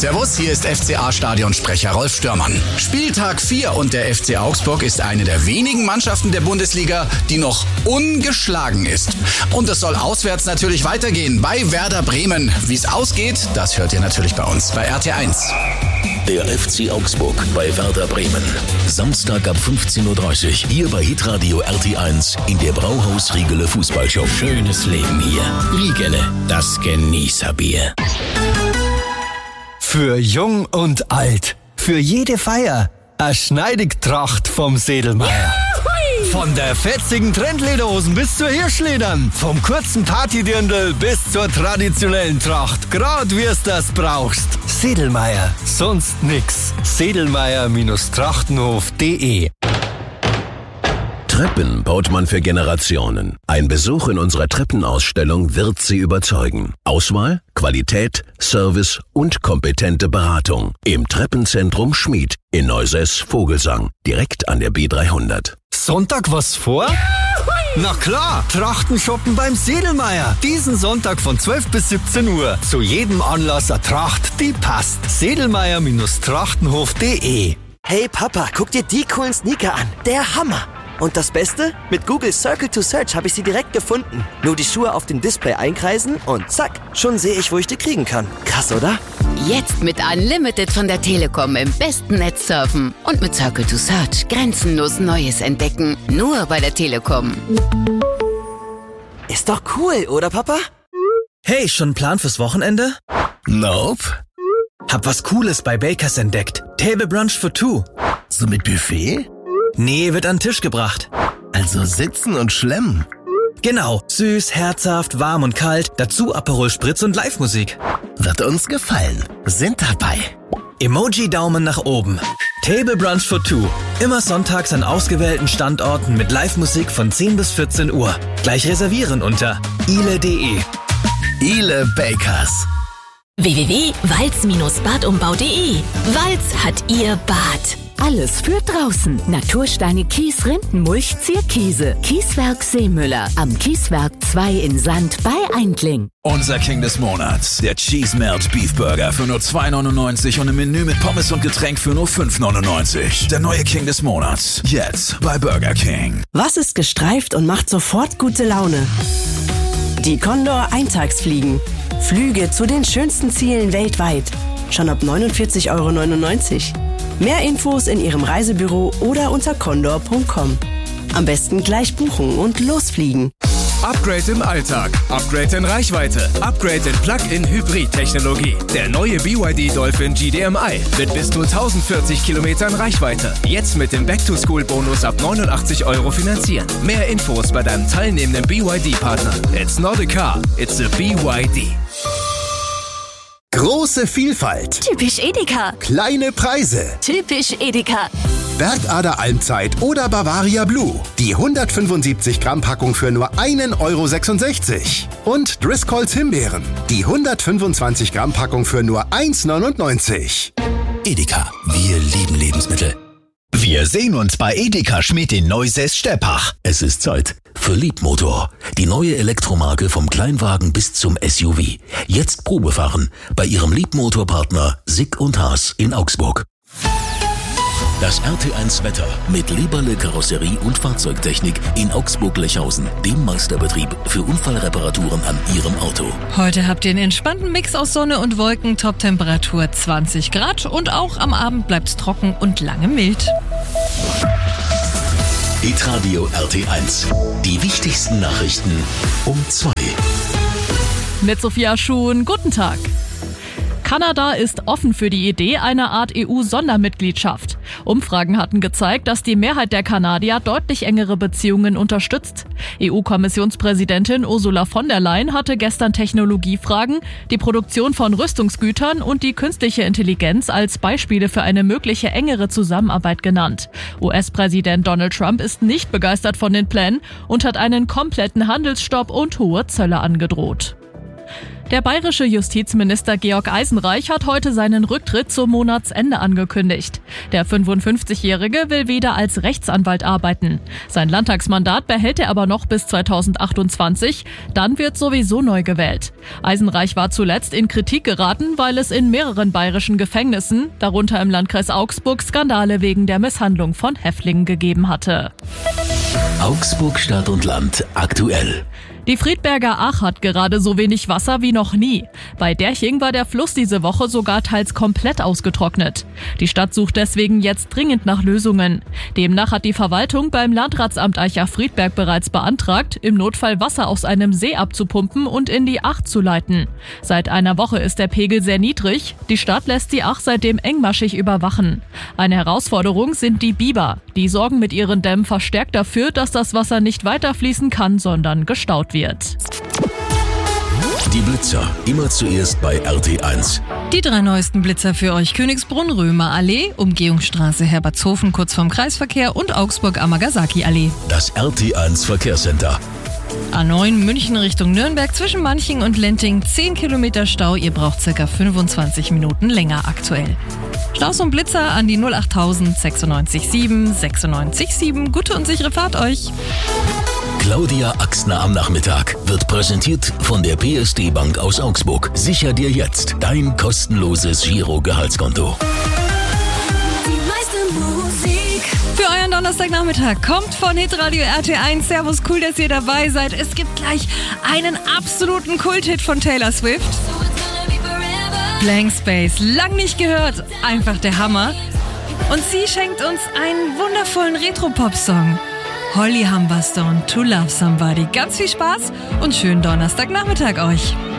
Servus, hier ist FCA-Stadionsprecher Rolf Störmann. Spieltag 4 und der FC Augsburg ist eine der wenigen Mannschaften der Bundesliga, die noch ungeschlagen ist. Und es soll auswärts natürlich weitergehen bei Werder Bremen. Wie es ausgeht, das hört ihr natürlich bei uns bei RT1. Der FC Augsburg bei Werder Bremen. Samstag ab 15.30 Uhr hier bei Hitradio RT1 in der Brauhaus Riegele Fußballshow. Schönes Leben hier. Riegele, das Genießerbier. Für jung und alt, für jede Feier, eine Schneidigtracht vom Sedelmeier. Von der fetzigen Trendlederhosen bis zur Hirschledern, vom kurzen Partydirndl bis zur traditionellen Tracht, grad wie es das brauchst. Sedelmeier, sonst nix. Sedelmeier-trachtenhof.de. Treppen baut man für Generationen. Ein Besuch in unserer Treppenausstellung wird Sie überzeugen. Auswahl, Qualität, Service und kompetente Beratung. Im Treppenzentrum Schmied in Neusäß-Vogelsang, direkt an der B300. Sonntag was vor? Na klar, Trachten shoppen beim Sedelmeier. Diesen Sonntag von 12 bis 17 Uhr. Zu jedem Anlass eine Tracht, die passt. Sedelmeier-trachtenhof.de. Hey Papa, guck dir die coolen Sneaker an. Der Hammer. Und das Beste? Mit Google Circle to Search habe ich sie direkt gefunden. Nur die Schuhe auf dem Display einkreisen und zack, schon sehe ich, wo ich die kriegen kann. Krass, oder? Jetzt mit Unlimited von der Telekom im besten Netz surfen. Und mit Circle to Search grenzenlos Neues entdecken. Nur bei der Telekom. Ist doch cool, oder Papa? Hey, schon ein Plan fürs Wochenende? Nope. Hab was Cooles bei Bakers entdeckt. Table Brunch for two. So mit Buffet? Nee, wird an den Tisch gebracht. Also sitzen und schlemmen. Genau, süß, herzhaft, warm und kalt, dazu Aperol Spritz und Live-Musik. Wird uns gefallen. Sind dabei. Emoji-Daumen nach oben. Table Brunch for two. Immer sonntags an ausgewählten Standorten mit Live-Musik von 10 bis 14 Uhr. Gleich reservieren unter ile.de. Ile Bakers. www.walz-badumbau.de. Walz hat ihr Bad. Alles für draußen. Natursteine, Kies, Rindenmulch, Zierkiese. Kieswerk Seemüller. Am Kieswerk 2 in Sand bei Eindling. Unser King des Monats. Der Cheese Melt Beef Burger für nur 2,99 und ein Menü mit Pommes und Getränk für nur 5,99. Der neue King des Monats. Jetzt bei Burger King. Was ist gestreift und macht sofort gute Laune? Die Condor Eintagsfliegen. Flüge zu den schönsten Zielen weltweit. Schon ab 49,99 €. Mehr Infos in Ihrem Reisebüro oder unter condor.com. Am besten gleich buchen und losfliegen. Upgrade im Alltag, Upgrade in Reichweite, Upgrade in Plug-in-Hybrid-Technologie. Der neue BYD Dolphin GDMI mit bis zu 1040 Kilometern Reichweite. Jetzt mit dem Back-to-School-Bonus ab 89 € finanzieren. Mehr Infos bei deinem teilnehmenden BYD-Partner. It's not a car, it's a BYD. Große Vielfalt. Typisch Edeka. Kleine Preise. Typisch Edeka. Bergader Almzeit oder Bavaria Blue. Die 175 Gramm Packung für nur 1,66 €. Und Driscolls Himbeeren. Die 125 Gramm Packung für nur 1,99 €. Edeka, wir lieben Lebensmittel. Wir sehen uns bei Edeka Schmied in Neusäß-Steppach. Es ist Zeit für Liebmotor. Die neue Elektromarke vom Kleinwagen bis zum SUV. Jetzt Probefahren bei Ihrem Liebmotorpartner Sick & Haas in Augsburg. Das RT1 Wetter mit Leberle Karosserie und Fahrzeugtechnik in Augsburg-Lechhausen, dem Meisterbetrieb für Unfallreparaturen an Ihrem Auto. Heute habt ihr einen entspannten Mix aus Sonne und Wolken, Toptemperatur 20 Grad und auch am Abend bleibt's trocken und lange mild. Hitradio RT1. Die wichtigsten Nachrichten um 2. Mit Sophia Schuhn, guten Tag. Kanada ist offen für die Idee einer Art EU-Sondermitgliedschaft. Umfragen hatten gezeigt, dass die Mehrheit der Kanadier deutlich engere Beziehungen unterstützt. EU-Kommissionspräsidentin Ursula von der Leyen hatte gestern Technologiefragen, die Produktion von Rüstungsgütern und die künstliche Intelligenz als Beispiele für eine mögliche engere Zusammenarbeit genannt. US-Präsident Donald Trump ist nicht begeistert von den Plänen und hat einen kompletten Handelsstopp und hohe Zölle angedroht. Der bayerische Justizminister Georg Eisenreich hat heute seinen Rücktritt zum Monatsende angekündigt. Der 55-Jährige will wieder als Rechtsanwalt arbeiten. Sein Landtagsmandat behält er aber noch bis 2028. Dann wird sowieso neu gewählt. Eisenreich war zuletzt in Kritik geraten, weil es in mehreren bayerischen Gefängnissen, darunter im Landkreis Augsburg, Skandale wegen der Misshandlung von Häftlingen gegeben hatte. Augsburg Stadt und Land aktuell. Die Friedberger Ach hat gerade so wenig Wasser wie noch nie. Bei Derching war der Fluss diese Woche sogar teils komplett ausgetrocknet. Die Stadt sucht deswegen jetzt dringend nach Lösungen. Demnach hat die Verwaltung beim Landratsamt Aicha-Friedberg bereits beantragt, im Notfall Wasser aus einem See abzupumpen und in die Ach zu leiten. Seit einer Woche ist der Pegel sehr niedrig. Die Stadt lässt die Ach seitdem engmaschig überwachen. Eine Herausforderung sind die Biber. Die sorgen mit ihren Dämmen verstärkt dafür, dass das Wasser nicht weiterfließen kann, sondern gestaut wird. Die Blitzer, immer zuerst bei RT1. Die 3 neuesten Blitzer für euch: Königsbrunn, Römer Allee, Umgehungsstraße Herbertshofen kurz vorm Kreisverkehr und Augsburg-Amagasaki Allee. Das RT1 Verkehrscenter. A9 München Richtung Nürnberg zwischen Manching und Lenting 10 Kilometer Stau. Ihr braucht ca. 25 Minuten länger aktuell. Staus und Blitzer an die 08000 96 7 96 7. Gute und sichere Fahrt euch. Claudia Axner am Nachmittag wird präsentiert von der PSD Bank aus Augsburg. Sicher dir jetzt dein kostenloses Giro-Gehaltskonto. Für euren Donnerstagnachmittag kommt von Hitradio RT1. Servus, cool, dass ihr dabei seid. Es gibt gleich einen absoluten Kulthit von Taylor Swift. Blank Space, lang nicht gehört, einfach der Hammer. Und sie schenkt uns einen wundervollen Retro-Pop-Song. Holly Humberstone, To Love Somebody. Ganz viel Spaß und schönen Donnerstagnachmittag euch.